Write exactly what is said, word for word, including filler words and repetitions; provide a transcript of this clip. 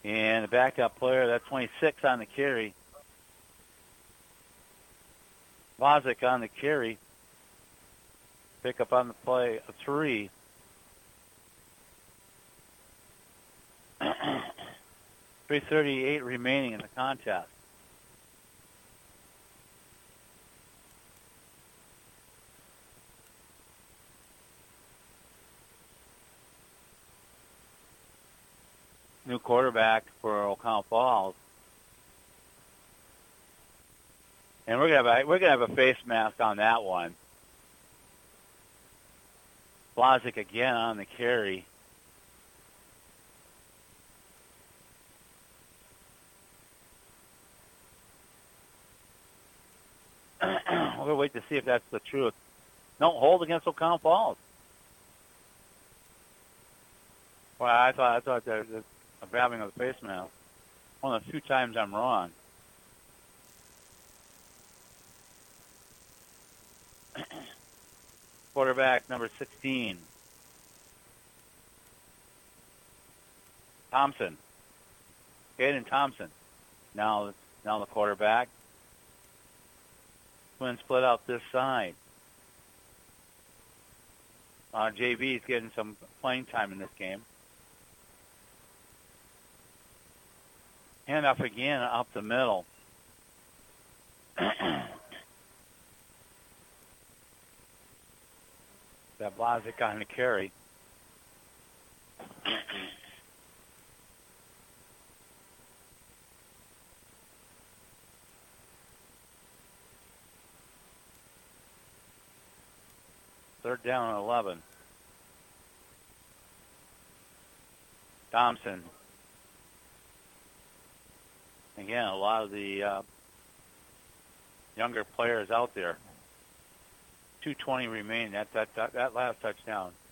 And the backup player, that's twenty-six on the carry. Vozick on the carry. Pick up on the play, a three. three thirty-eight remaining in the contest. New quarterback for O'Connell Falls. And we're gonna have a, we're gonna have a face mask on that one. Blazik again on the carry. We'll wait to see if that's the truth. No hold against O'Connell Falls. Well, I thought I thought that a grabbing of the face mask. One of the few times I'm wrong. Quarterback number sixteen. Thompson. Caden Thompson. Now, now the quarterback. Twins split out this side. Uh, J V is getting some playing time in this game. Handoff again up the middle. That Blazik on the carry. Third down and eleven. Thompson. Again, a lot of the uh, younger players out there. two twenty remaining. That, that that that last touchdown.